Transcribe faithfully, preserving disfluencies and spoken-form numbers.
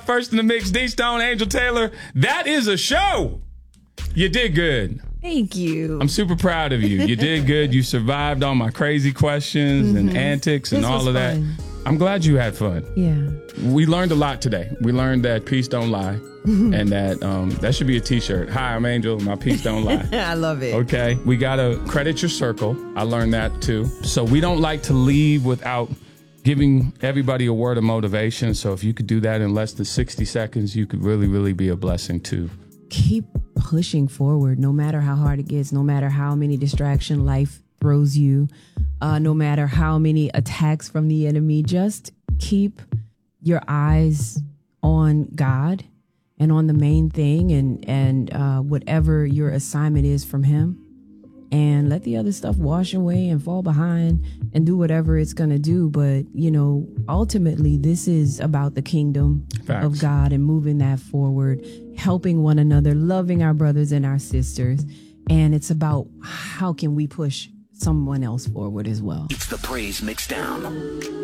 first in the mix, D Stone, Angel Taylor. That is a show. You did good. Thank you. I'm super proud of you. You did good. You survived all my crazy questions mm-hmm. and antics and this all of that. Fun. I'm glad you had fun. Yeah. We learned a lot today. We learned that peace don't lie, and that um, that should be a T-shirt. Hi, I'm Angel. My peace don't lie. I love it. Okay. We gotta credit your circle. I learned that too. So we don't like to leave without giving everybody a word of motivation. So if you could do that in less than sixty seconds, you could really, really be a blessing too. Keep pushing forward, no matter how hard it gets, no matter how many distraction life throws you, uh, no matter how many attacks from the enemy. Just keep your eyes on God and on the main thing, and and uh, whatever your assignment is from Him, and let the other stuff wash away and fall behind and do whatever it's going to do. But, you know, ultimately, this is about the kingdom Facts. Of God and moving that forward, helping one another, loving our brothers and our sisters. And it's about how can we push someone else forward as well. It's the Praise Mixdown.